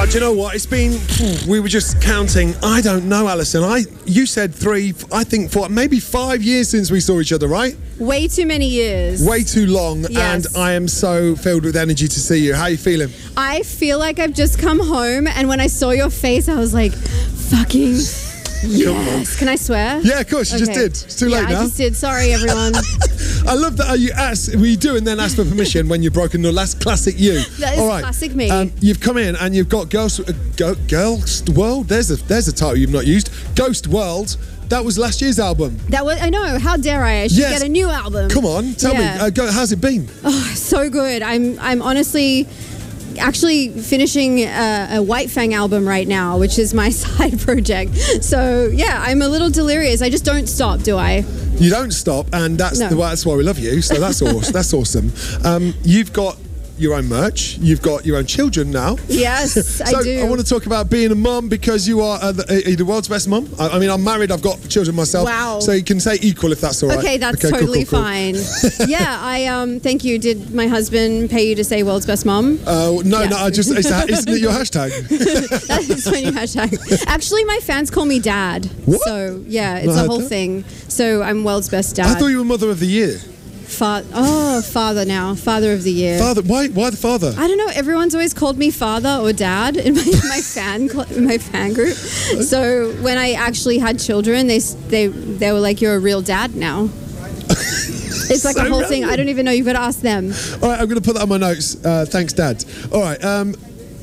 Do you know what? It's been, we were just counting, I don't know, Alison. You said 3, I think 4, maybe 5 years since we saw each other, right? Way too many years. Way too long. Yes. And I am so filled with energy to see you. How are you feeling? I feel like I've just come home, and when I saw your face, I was like, fucking yes. Can I swear? Yeah, of course, you just did. It's too late now. I just did. Sorry, everyone. I love that you asked, we do and then ask for permission when you've broken the last classic you. That is classic me. You've come in and you've got Ghost World. There's a title you've not used. Ghost World. That was last year's album. I know. How dare I should get a new album. Come on, tell me. How's it been? Oh, so good. I'm honestly actually finishing a White Fang album right now, which is my side project. So yeah, I'm a little delirious. I just don't stop, do I? You don't stop, and that's why we love you. So that's awesome. That's awesome. You've got your own merch. You've got your own children now. Yes, I do. I want to talk about being a mum, because you are the world's best mum. I mean, I'm married. I've got children myself. Wow. So you can say equal if that's all right. Okay, that's totally fine. Yeah, I thank you. Did my husband pay you to say world's best mum? No. I just isn't it your hashtag? That is my new hashtag. Actually, my fans call me Dad. What? So yeah, it's a whole thing. So I'm world's best dad. I thought you were Mother of the Year. Father now. Father of the Year. Father? Why the father? I don't know. Everyone's always called me father or dad in my fan group. So when I actually had children, they were like, "You're a real dad now." It's like a whole thing. I don't even know. You've got to ask them. All right, I'm going to put that on my notes. Thanks, Dad. All right.